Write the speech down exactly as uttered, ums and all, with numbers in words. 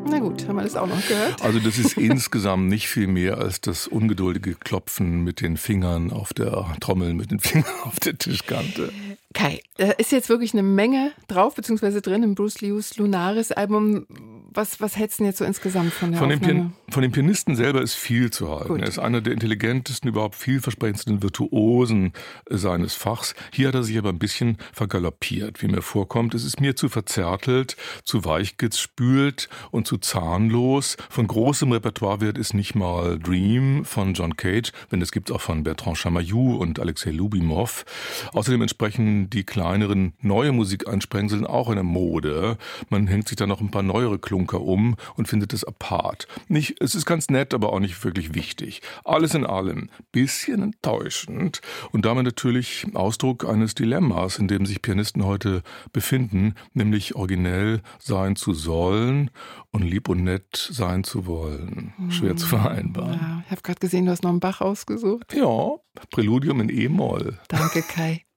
Na gut, haben wir das auch noch gehört? Also das ist insgesamt nicht viel mehr als das ungeduldige Klopfen mit den Fingern auf der Trommel, mit den Fingern auf der Tischkante. Kai, da ist jetzt wirklich eine Menge drauf, beziehungsweise drin im Bruce Lees Lunaris-Album. Was, was hältst du denn jetzt so insgesamt von der von dem, Aufnahme? Pian- von dem Pianisten selber ist viel zu halten. Gut. Er ist einer der intelligentesten, überhaupt vielversprechendsten Virtuosen seines Fachs. Hier hat er sich aber ein bisschen vergaloppiert, wie mir vorkommt. Es ist mir zu verzärtelt, zu weichgespült und zu zahnlos. Von großem Repertoirewert ist nicht mal Dream von John Cage, wenn es gibt auch von Bertrand Chamayou und Alexei Lubimov. Außerdem entsprechen die kleineren neue Musikeinsprengseln auch in der Mode. Man hängt sich da noch ein paar neuere Klunker um und findet es apart. Nicht, es ist ganz nett, aber auch nicht wirklich wichtig. Alles in allem bisschen enttäuschend und damit natürlich Ausdruck eines Dilemmas, in dem sich Pianisten heute befinden, nämlich originell sein zu sollen und lieb und nett sein zu wollen. Schwer zu vereinbaren. Ja, ich habe gerade gesehen, du hast noch einen Bach ausgesucht. Ja, Präludium in E-Moll. Danke, Kai.